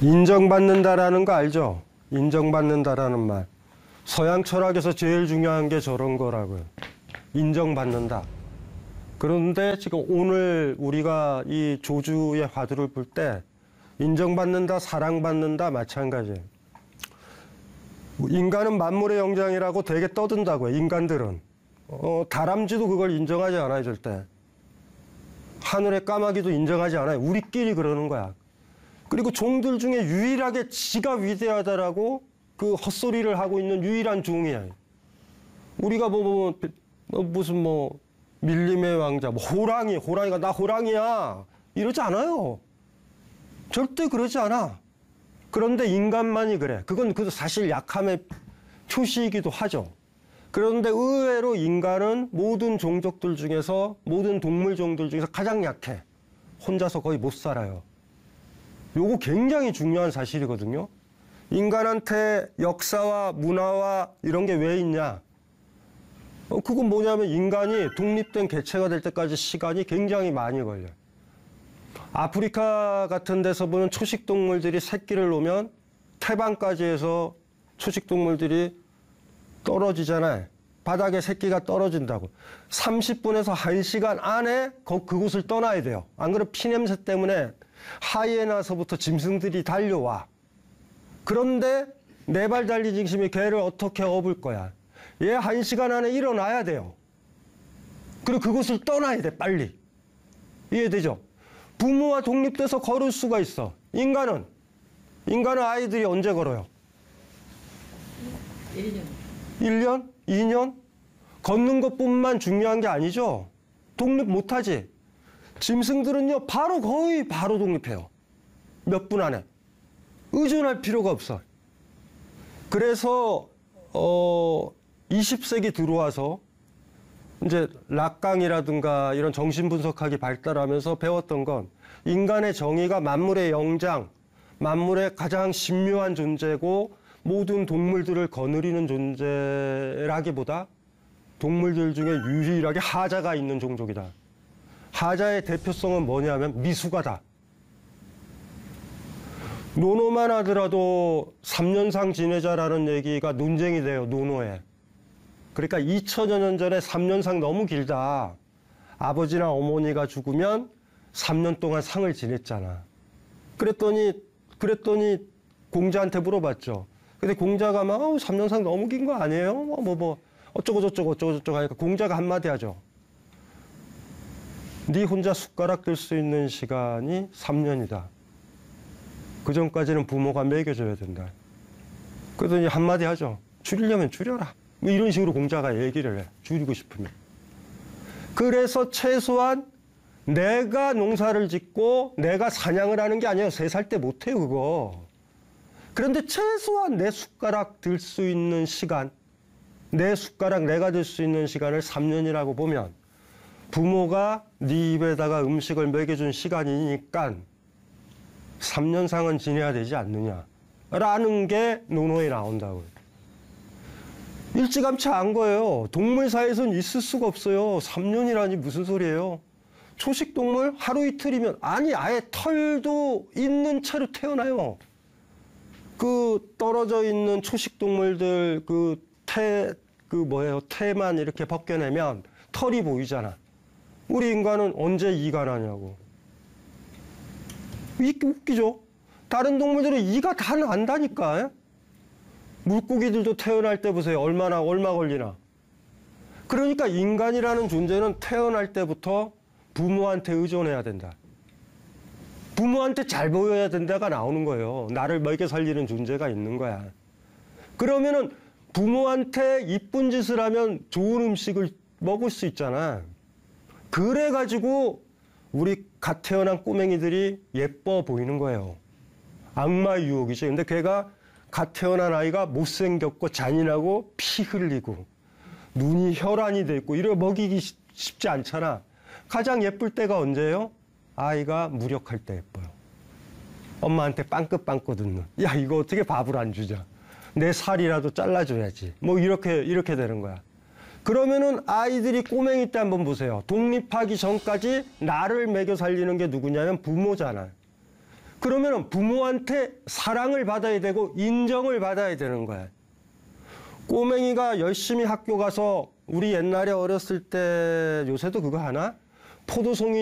인정받는다라는 거 알죠? 인정받는다라는 말. 서양 철학에서 제일 중요한 게 저런 거라고요. 인정받는다. 그런데 지금 오늘 우리가 이 조주의 화두를 볼 때 인정받는다, 사랑받는다 마찬가지예요. 인간은 만물의 영장이라고 되게 떠든다고요. 인간들은. 다람쥐도 그걸 인정하지 않아요. 절대. 하늘의 까마귀도 인정하지 않아요. 우리끼리 그러는 거야. 그리고 종들 중에 유일하게 지가 위대하다라고 그 헛소리를 하고 있는 유일한 종이야. 우리가 무슨 밀림의 왕자, 호랑이가 나 호랑이야 이러지 않아요. 절대 그러지 않아. 그런데 인간만이 그래. 그건 사실 약함의 표시이기도 하죠. 그런데 의외로 인간은 모든 종족들 중에서, 모든 동물 종들 중에서 가장 약해. 혼자서 거의 못 살아요. 요거 굉장히 중요한 사실이거든요. 인간한테 역사와 문화와 이런 게 왜 있냐? 그건 뭐냐면 인간이 독립된 개체가 될 때까지 시간이 굉장히 많이 걸려요. 아프리카 같은 데서 보는 초식동물들이 새끼를 놓으면 태반까지 해서 초식동물들이 떨어지잖아요. 바닥에 새끼가 떨어진다고. 30분에서 1시간 안에 그곳을 떠나야 돼요. 안 그러면 피냄새 때문에 하이에나서부터 짐승들이 달려와. 그런데 네 발 달린 짐승이 걔를 어떻게 업을 거야. 얘 1시간 안에 일어나야 돼요. 그리고 그곳을 떠나야 돼, 빨리. 이해되죠? 부모와 독립돼서 걸을 수가 있어. 인간은 아이들이 언제 걸어요? 1년. 1년? 2년? 걷는 것뿐만 중요한 게 아니죠. 독립 못하지. 짐승들은요, 거의 바로 독립해요. 몇 분 안에. 의존할 필요가 없어. 그래서 20세기 들어와서 이제 락강이라든가 이런 정신분석학이 발달하면서 배웠던 건 인간의 정의가 만물의 영장, 만물의 가장 신묘한 존재고 모든 동물들을 거느리는 존재라기보다 동물들 중에 유일하게 하자가 있는 종족이다. 하자의 대표성은 뭐냐면 미숙하다. 노노만 하더라도 3년상 지내자라는 얘기가 논쟁이 돼요. 노노에. 그러니까 2000여 년 전에 3년상 너무 길다. 아버지나 어머니가 죽으면 3년 동안 상을 지냈잖아. 그랬더니 공자한테 물어봤죠. 근데 공자가 3년상 너무 긴 거 아니에요? 어쩌고 하니까 공자가 한마디 하죠. 네 혼자 숟가락 들 수 있는 시간이 3년이다. 그 전까지는 부모가 먹여줘야 된다. 그러더니 한마디 하죠. 줄이려면 줄여라. 이런 식으로 공자가 얘기를 해. 줄이고 싶으면. 그래서 최소한 내가 농사를 짓고 내가 사냥을 하는 게 아니에요. 3살 때 못해요, 그거. 그런데 최소한 내 숟가락 들 수 있는 시간, 내 숟가락 내가 들 수 있는 시간을 3년이라고 보면 부모가 네 입에다가 음식을 먹여준 시간이니까 3년상은 지내야 되지 않느냐라는 게 논어에 나온다고요. 일찌감치 안 거예요. 동물 사이에서는 있을 수가 없어요. 3년이라니 무슨 소리예요. 초식동물 하루 이틀이면 아예 털도 있는 채로 태어나요. 그 떨어져 있는 초식동물들 태만 이렇게 벗겨내면 털이 보이잖아. 우리 인간은 언제 이가 나냐고. 웃기죠? 다른 동물들은 이가 다 난다니까. 물고기들도 태어날 때 보세요. 얼마 걸리나. 그러니까 인간이라는 존재는 태어날 때부터 부모한테 의존해야 된다. 부모한테 잘 보여야 된다가 나오는 거예요. 나를 먹여 살리는 존재가 있는 거야. 그러면은 부모한테 이쁜 짓을 하면 좋은 음식을 먹을 수 있잖아. 그래가지고 우리 갓 태어난 꼬맹이들이 예뻐 보이는 거예요. 악마의 유혹이죠. 근데 걔가 갓 태어난 아이가 못생겼고 잔인하고 피 흘리고 눈이 혈안이 돼 있고 이래 먹이기 쉽지 않잖아. 가장 예쁠 때가 언제예요? 아이가 무력할 때 예뻐요. 엄마한테 빵긋빵긋 웃는. 야, 이거 어떻게 밥을 안 주자. 내 살이라도 잘라줘야지. 이렇게 되는 거야. 그러면은 아이들이 꼬맹이 때 한번 보세요. 독립하기 전까지 나를 먹여 살리는 게 누구냐면 부모잖아요. 그러면 부모한테 사랑을 받아야 되고 인정을 받아야 되는 거야. 꼬맹이가 열심히 학교 가서 우리 옛날에 어렸을 때 요새도 그거 하나? 포도송이